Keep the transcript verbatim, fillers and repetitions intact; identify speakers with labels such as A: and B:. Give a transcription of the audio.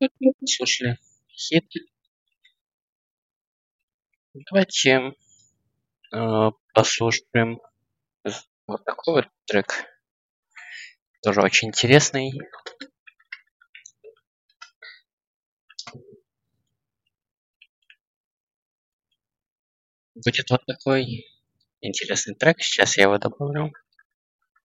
A: Слушали хит. Давайте э, послушаем вот такой вот трек. Тоже очень интересный. Будет вот такой интересный трек. Сейчас я его добавлю.